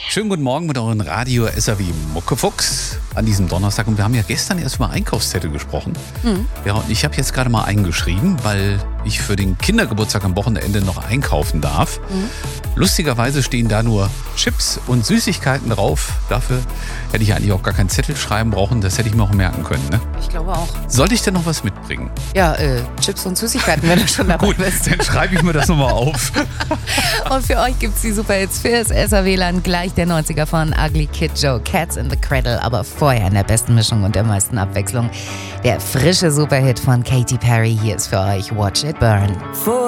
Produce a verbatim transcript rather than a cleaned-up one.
Schönen guten Morgen mit euren Radio S R W Muckefuchs an diesem Donnerstag. Und wir haben ja gestern erst über Einkaufszettel gesprochen. Mhm. Ja, und ich habe jetzt gerade mal eingeschrieben, weil ich für den Kindergeburtstag am Wochenende noch einkaufen darf. Mhm. Lustigerweise stehen da nur Chips und Süßigkeiten drauf. Dafür hätte ich eigentlich auch gar keinen Zettel schreiben brauchen. Das hätte ich mir auch merken können. Ne? Ich glaube auch. Sollte ich denn noch was mitbringen? Ja, äh, Chips und Süßigkeiten, wenn du schon dabei Gut, bist. Dann schreibe ich mir das nochmal auf. Und für euch gibt es die Superhits fürs S R W-Land. Gleich der neunziger von Ugly Kid Joe, Cats in the Cradle. Aber vorher in der besten Mischung und der meisten Abwechslung der frische Superhit von Katy Perry. Hier ist für euch Watch It Burn.